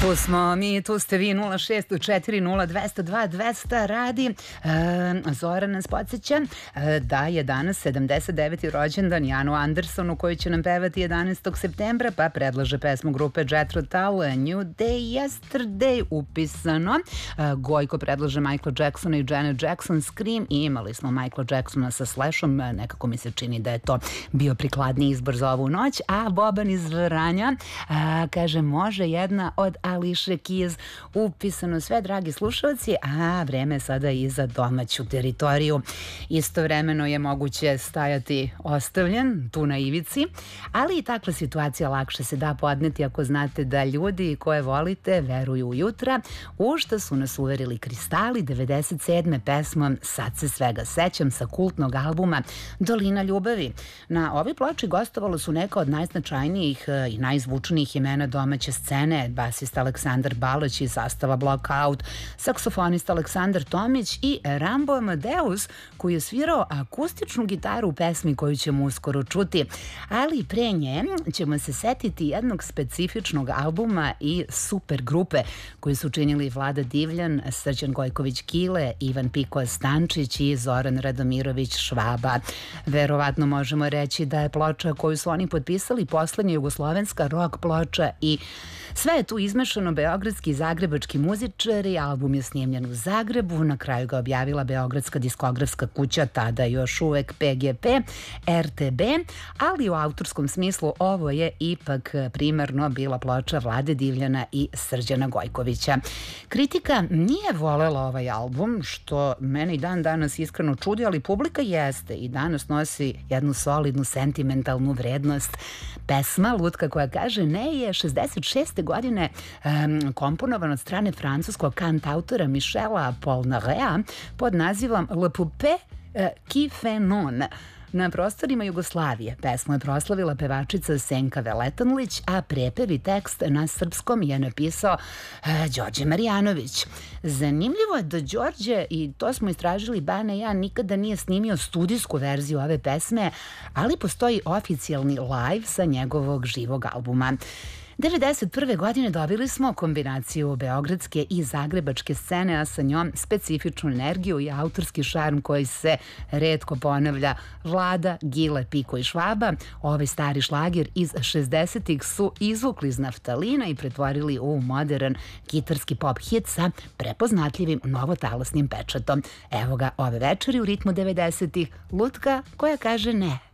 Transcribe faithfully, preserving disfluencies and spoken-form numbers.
Tu smo mi, tu ste vi, nula šest četiri nula dva zero dva dva zero zero radi. E, Zora nas podsjeća e, da je danas sedamdeset deveti rođendan Janu Andersonu, koji će nam pevati jedanaestog septembra, pa predlaže pesmu grupe Jethro Tull, New Day Yesterday, upisano. E, Gojko predlaže Michaela Jacksona i Janet Jackson, Scream, i imali smo Michaela Jacksona sa Slashom, nekako mi se čini da je to bio prikladniji izbor za ovu noć. A Boban iz Vranja a, kaže, može jedna od Alicia Keys, upisano. Sve, dragi slušalci, a vreme je sada i za domaću teritoriju. Istovremeno je moguće stajati ostavljen tu na ivici, ali i takva situacija lakše se da podneti ako znate da ljudi koje volite veruju u jutra, u što su nas uverili Kristali devedeset sedme pesmom Sad se svega sećam sa kultnog albuma Dolina ljubavi. Na ovoj ploči gostovalo su neka od najznačajnijih i najzvučnijih imena domaće scene: basista Aleksandar Balać iz sastava Blockout, saksofonista Aleksandar Tomić i Rambo Amadeus, koji je svirao akustičnu gitaru u pesmi koju ćemo uskoro čuti. Ali pre nje ćemo se setiti jednog specifičnog albuma i super grupe koji su činili Vlada Divljan, Srđan Gojković Kile, Ivan Piko Stančić i Zoran Radomirović Švaba. Verovatno možemo reći da je ploča koju su oni potpisali poslednja jugoslovenska rock ploča i sve je tu izmešano, beogradski i zagrebački muzičari. Album je snimljen u Zagrebu, na kraju ga objavila beogradska diskografska kuća, tada još uvek P G P, R T B, ali u autorskom smislu ovo je ipak primarno bila ploča Vlade Divljana i Srđana Gojkovića. Kritika nije volela ovaj album, što mene i dan danas iskreno čudi, ali publika jeste i danas nosi jednu solidnu sentimentalnu vrednost. Pesma Lutka koja kaže ne je šezdeset šeste godine um, komponovan od strane francuskog kantautora Michela Polnareya pod nazivom Le Poupée qui fait non. Na prostorima Jugoslavije pesmu je proslavila pevačica Senka Veletanlić, a prepev i tekst na srpskom je napisao e, Đorđe Marjanović. Zanimljivo je da Đorđe, i to smo istražili Bane i ja, nikada nije snimio studijsku verziju ove pesme, ali postoji oficijalni live sa njegovog živog albuma. devedeset prve godine dobili smo kombinaciju beogradske i zagrebačke scene, a sa njom specifičnu energiju i autorski šarm koji se retko ponavlja. Vlada, Gile, Piko i Švaba ovaj stari šlager iz šezdesetih su izvukli iz naftalina i pretvorili u modern gitarski pop hit sa prepoznatljivim novotalasnim pečatom. Evo ga ove večeri u ritmu devedesetih, Lutka koja kaže ne.